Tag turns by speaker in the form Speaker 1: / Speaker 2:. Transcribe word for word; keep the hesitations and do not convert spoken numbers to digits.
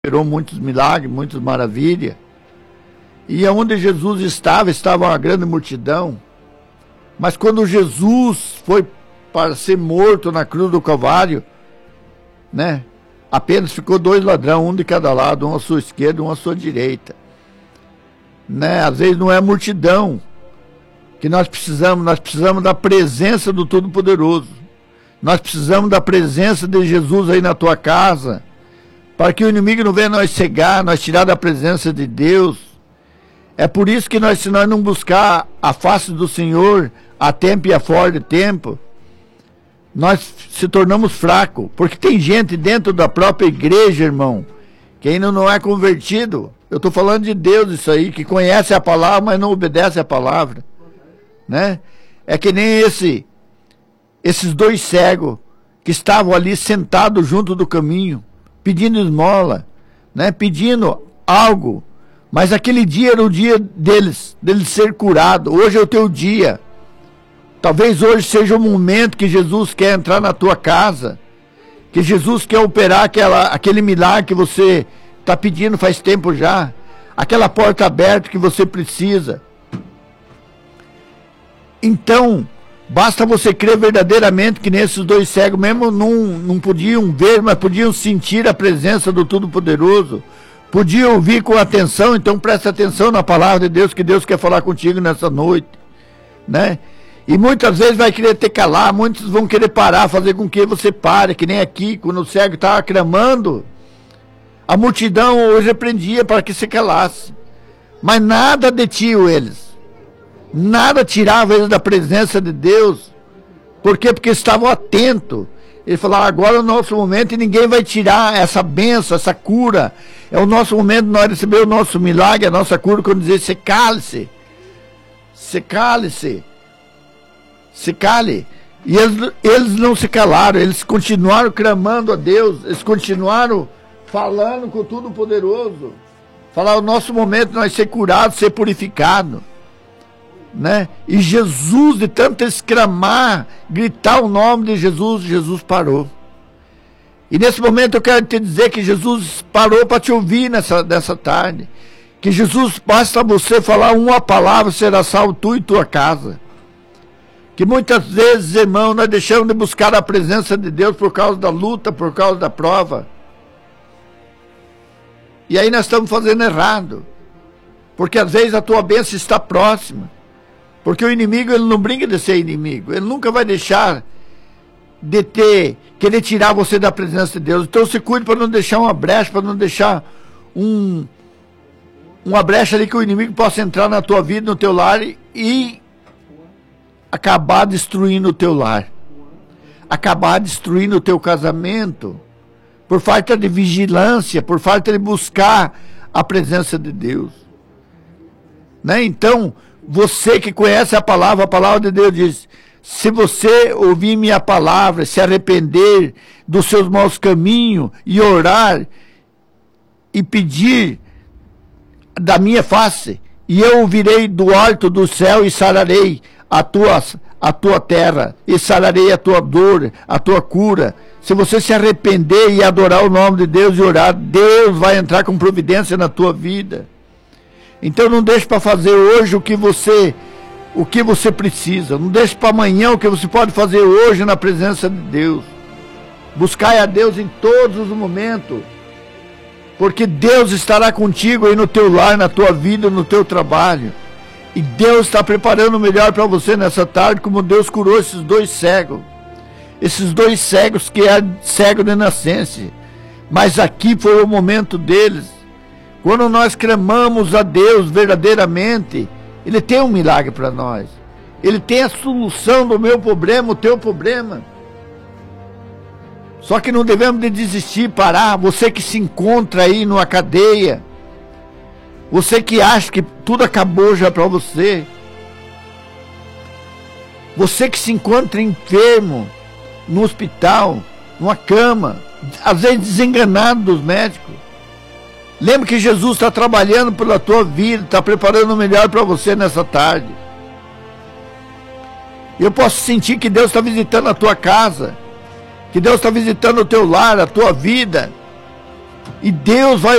Speaker 1: operou muitos milagres, muitas maravilhas. E onde Jesus estava, estava uma grande multidão. Mas quando Jesus foi para ser morto na cruz do Calvário, né, apenas ficou dois ladrões, um de cada lado, um à sua esquerda, um à sua direita. Né, às vezes não é a multidão que nós precisamos, nós precisamos da presença do Todo-Poderoso. Nós precisamos da presença de Jesus aí na tua casa, para que o inimigo não venha nós cegar, nós tirar da presença de Deus. É por isso que nós, se nós não buscar a face do Senhor a tempo e a fora de tempo, nós se tornamos fracos. Porque tem gente dentro da própria igreja, irmão, que ainda não é convertido. Eu estou falando de Deus isso aí, que conhece a palavra, mas não obedece a palavra. Né? É que nem esse, esses dois cegos que estavam ali sentados junto do caminho, pedindo esmola, né? Pedindo algo. Mas aquele dia era o dia deles, deles ser curado. Hoje é o teu dia. Talvez hoje seja o momento que Jesus quer entrar na tua casa, que Jesus quer operar aquela, aquele milagre que você está pedindo faz tempo já, aquela porta aberta que você precisa. Então, basta você crer verdadeiramente que nesses dois cegos, mesmo não, não podiam ver, mas podiam sentir a presença do Todo-Poderoso, podiam ouvir com atenção. Então presta atenção na palavra de Deus, que Deus quer falar contigo nessa noite, né? E muitas vezes vai querer te calar, muitos vão querer parar, fazer com que você pare, que nem aqui, quando o cego estava clamando, a multidão hoje repreendia para que se calasse, mas nada detinha eles, nada tirava eles da presença de Deus. Por quê? Porque estavam atentos. Ele falou, agora é o nosso momento e ninguém vai tirar essa bênção, essa cura. É o nosso momento de nós receber o nosso milagre, a nossa cura, quando dizer, se cale-se, se cale-se, se cale. E eles, eles não se calaram, eles continuaram clamando a Deus, eles continuaram falando com o Todo-Poderoso. Falar, o nosso momento de nós ser curados, ser purificados. Né? E Jesus, de tanto exclamar, gritar o nome de Jesus, Jesus parou. E nesse momento eu quero te dizer que Jesus parou para te ouvir nessa, nessa tarde. Que Jesus, basta você falar uma palavra, será salvo tu e tua casa. Que muitas vezes, irmão, nós deixamos de buscar a presença de Deus por causa da luta, por causa da prova. E aí nós estamos fazendo errado. Porque às vezes a tua bênção está próxima. Porque o inimigo, ele não brinca de ser inimigo. Ele nunca vai deixar de ter, querer tirar você da presença de Deus. Então se cuide para não deixar uma brecha, para não deixar um, uma brecha ali que o inimigo possa entrar na tua vida, no teu lar e acabar destruindo o teu lar. Acabar destruindo o teu casamento. Por falta de vigilância, por falta de buscar a presença de Deus. Né? Então, você que conhece a palavra, a palavra de Deus diz, se você ouvir minha palavra, se arrepender dos seus maus caminhos e orar e pedir da minha face, e eu ouvirei do alto do céu e sararei a tua, a tua terra, e sararei a tua dor, a tua cura. Se você se arrepender e adorar o nome de Deus e orar, Deus vai entrar com providência na tua vida. Então não deixe para fazer hoje o que você o que você precisa. Não deixe para amanhã o que você pode fazer hoje na presença de Deus. Buscai a Deus em todos os momentos. Porque Deus estará contigo aí no teu lar, na tua vida, no teu trabalho. E Deus está preparando o melhor para você nessa tarde, como Deus curou esses dois cegos. Esses dois cegos que eram cegos de nascença. Mas aqui foi o momento deles. Quando nós clamamos a Deus verdadeiramente, Ele tem um milagre para nós. Ele tem a solução do meu problema, o teu problema. Só que não devemos de desistir, parar. Você que se encontra aí numa cadeia, você que acha que tudo acabou já para você, você que se encontra enfermo, no hospital, numa cama, às vezes desenganado dos médicos, lembre que Jesus está trabalhando pela tua vida, está preparando o melhor para você nessa tarde. Eu posso sentir que Deus está visitando a tua casa, que Deus está visitando o teu lar, a tua vida. E Deus vai